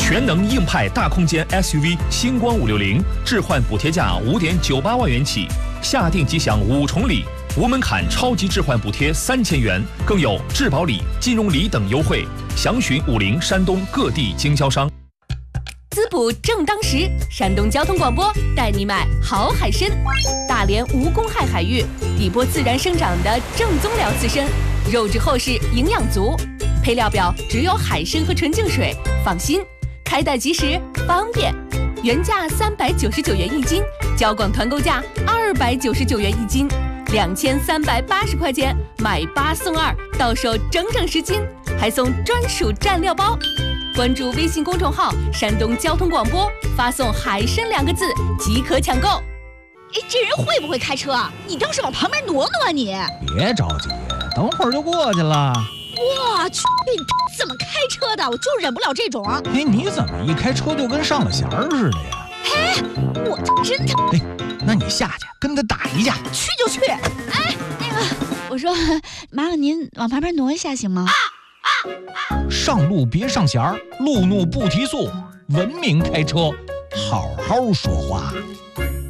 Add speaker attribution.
Speaker 1: 全能硬派大空间 SUV 星光560置换补贴价5.98万元起，下定即享5重礼，无门槛超级置换补贴3000元，更有质保礼、金融礼等优惠。详询50山东各地经销商。
Speaker 2: 滋补正当时，山东交通广播带你买好海参，大连无公害海域，底波自然生长的正宗辽刺参，肉质厚实，营养足。配料表只有海参和纯净水，放心，开袋即时，方便。原价399元一斤，交广团购价299元一斤，2380块钱买8送2，到手整整10斤，还送专属蘸料包。关注微信公众号山东交通广播，发送海参2个字即可抢购。
Speaker 3: 这人会不会开车啊？你倒是往旁边挪挪啊你！
Speaker 4: 别着急，等会儿就过去了。
Speaker 3: 我去，你怎么开车的？我就忍不了这种。
Speaker 4: 你怎么一开车就跟上了弦儿似的呀？
Speaker 3: 我真的。
Speaker 4: 那你下去跟他打一架。
Speaker 3: 去就去。我说，麻烦您往旁边挪一下行吗？
Speaker 4: 上路别上弦儿，路怒不提速，文明开车，好好说话。